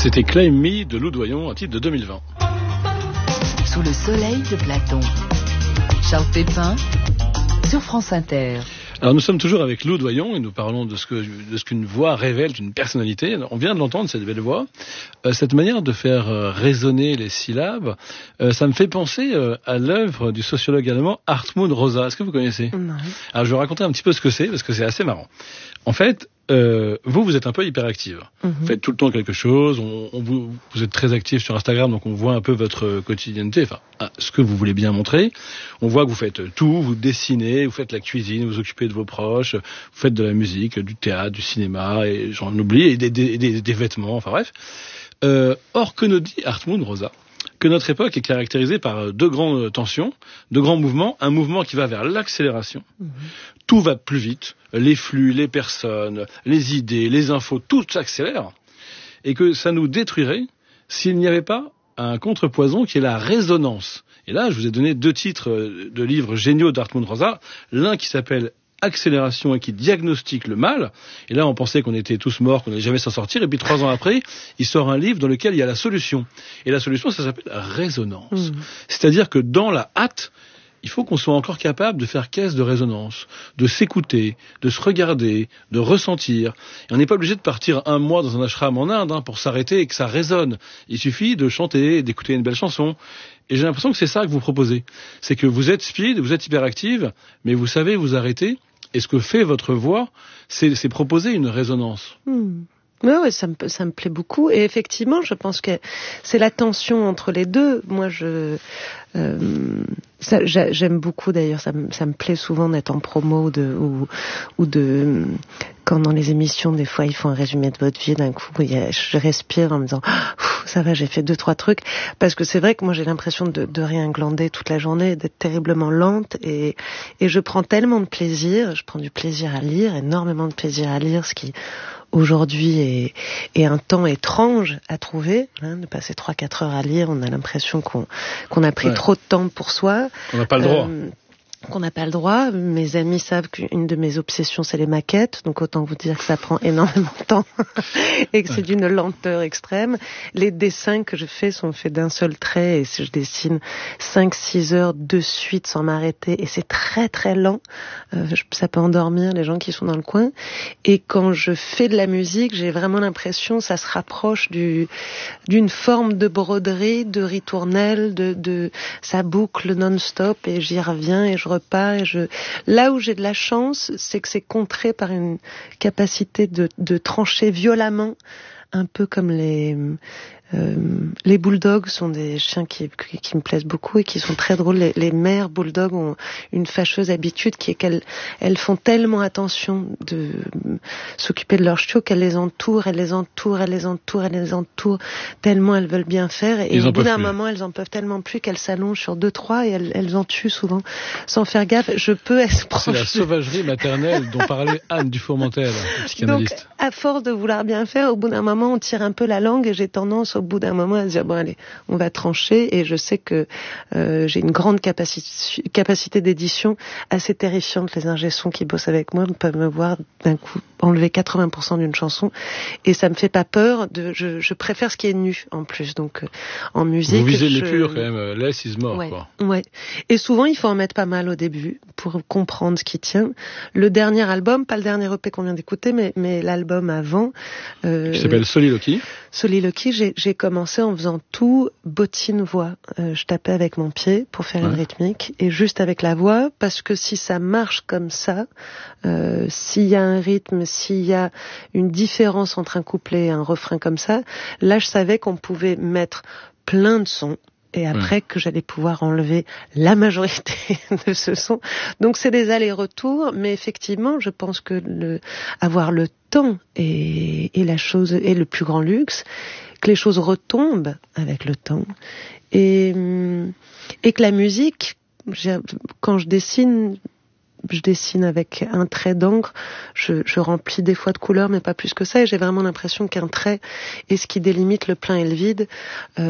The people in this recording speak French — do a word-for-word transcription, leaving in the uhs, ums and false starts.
C'était Claim Me de Lou Doyon, un titre de deux mille vingt. Sous le soleil de Platon. Charles Pépin sur France Inter. Alors nous sommes toujours avec Lou Doyon et nous parlons de ce que de ce qu'une voix révèle d'une personnalité. On vient de l'entendre, cette belle voix. Euh, cette manière de faire euh, résonner les syllabes, euh, ça me fait penser euh, à l'œuvre du sociologue allemand Hartmut Rosa. Est-ce que vous connaissez ? Non. Alors je vais raconter un petit peu ce que c'est parce que c'est assez marrant. En fait, euh, vous, vous êtes un peu hyperactive. Mm-hmm. Vous faites tout le temps quelque chose. On, on vous, vous êtes très active sur Instagram, donc on voit un peu votre quotidienneté, enfin, ce que vous voulez bien montrer. On voit que vous faites tout, vous dessinez, vous faites la cuisine, vous vous occupez de vos proches, vous faites de la musique, du théâtre, du cinéma, et j'en oublie, et des, des, des, des vêtements, enfin bref. Euh, or, que nous dit Hartmut Rosa ? Que notre époque est caractérisée par deux grandes tensions, deux grands mouvements. Un mouvement qui va vers l'accélération. Mmh. Tout va plus vite. Les flux, les personnes, les idées, les infos, tout s'accélère. Et que ça nous détruirait s'il n'y avait pas un contrepoison qui est la résonance. Et là, je vous ai donné deux titres de livres géniaux d'Hartmut Rosa. L'un qui s'appelle Accélération et qui diagnostique le mal. Et là, on pensait qu'on était tous morts, qu'on n'allait jamais s'en sortir. Et puis trois ans après, il sort un livre dans lequel il y a la solution. Et la solution, ça s'appelle résonance. Mmh. C'est-à-dire que dans la hâte, il faut qu'on soit encore capable de faire caisse de résonance, de s'écouter, de se regarder, de ressentir. Et on n'est pas obligé de partir un mois dans un ashram en Inde hein, pour s'arrêter et que ça résonne. Il suffit de chanter, d'écouter une belle chanson. Et j'ai l'impression que c'est ça que vous proposez. C'est que vous êtes speed, vous êtes hyperactive, mais vous savez vous arrêter. Et ce que fait votre voix, c'est, c'est proposer une résonance. Mmh. Oui, ouais, ça me, ça me plaît beaucoup. Et effectivement, je pense que c'est la tension entre les deux. Moi, je, euh, ça, j'aime beaucoup d'ailleurs. Ça me, ça me plaît souvent d'être en promo de, ou, ou de, quand dans les émissions, des fois, ils font un résumé de votre vie. D'un coup, il y a, je respire en me disant, oh, ça va, j'ai fait deux, trois trucs. Parce que c'est vrai que moi, j'ai l'impression de, de rien glander toute la journée, d'être terriblement lente. Et, et je prends tellement de plaisir. Je prends du plaisir à lire, énormément de plaisir à lire, ce qui, aujourd'hui est, est un temps étrange à trouver, hein, de passer trois quatre heures à lire, on a l'impression qu'on, qu'on a pris ouais. trop de temps pour soi. On n'a pas le droit. Euh, qu'on n'a pas le droit. Mes amis savent qu'une de mes obsessions, c'est les maquettes. Donc, autant vous dire que ça prend énormément de temps et que c'est d'une lenteur extrême. Les dessins que je fais sont faits d'un seul trait et je dessine cinq six heures de suite sans m'arrêter et c'est très, très lent. Euh, ça peut endormir les gens qui sont dans le coin. Et quand je fais de la musique, j'ai vraiment l'impression que ça se rapproche du, d'une forme de broderie, de ritournelle, de, de, ça boucle non-stop et j'y reviens et je repars et je... Là où j'ai de la chance, c'est que c'est contré par une capacité de, de trancher violemment, un peu comme les... Euh, les bulldogs sont des chiens qui, qui, qui me plaisent beaucoup et qui sont très drôles. Les, les mères bulldogs ont une fâcheuse habitude qui est qu'elles elles font tellement attention de s'occuper de leurs chiots qu'elles les entourent, elles les entourent, elles les entourent, elles les entourent, tellement elles veulent bien faire. Et Ils au bout d'un plus. moment, elles en peuvent tellement plus qu'elles s'allongent sur deux, trois et elles, elles en tuent souvent sans faire gaffe. Je peux être proche. C'est la sauvagerie maternelle dont parlait Anne Dufourmentel, psychanalyste. Donc, à force de vouloir bien faire, au bout d'un moment, on tire un peu la langue et j'ai tendance au bout d'un moment à se dire bon allez, on va trancher et je sais que euh, j'ai une grande capacité, capacité d'édition assez terrifiante. Les ingé-sons qui bossent avec moi peuvent me voir d'un coup enlever quatre-vingts pour cent d'une chanson et ça me fait pas peur. De, je, je préfère ce qui est nu en plus. Donc euh, en musique, vous visez je... l'épure quand même. Less is more. Ouais, quoi. Ouais. Et souvent il faut en mettre pas mal au début pour comprendre ce qui tient. Le dernier album, pas le dernier E P qu'on vient d'écouter, mais mais l'album avant, euh, qui s'appelle Soliloquy. Soliloquy, j'ai, j'ai commencé en faisant tout bottine-voix. Euh, je tapais avec mon pied pour faire ouais. une rythmique et juste avec la voix, parce que si ça marche comme ça, euh, s'il y a un rythme, s'il y a une différence entre un couplet et un refrain comme ça, là je savais qu'on pouvait mettre plein de sons et après mmh. que j'allais pouvoir enlever la majorité de ce son. Donc c'est des allers-retours, mais effectivement, je pense que le, avoir le temps est, est la chose, est le plus grand luxe, que les choses retombent avec le temps, et, et que la musique, quand je dessine, je dessine avec un trait d'encre, je, je remplis des fois de couleurs, mais pas plus que ça, et j'ai vraiment l'impression qu'un trait est ce qui délimite le plein et le vide. Euh,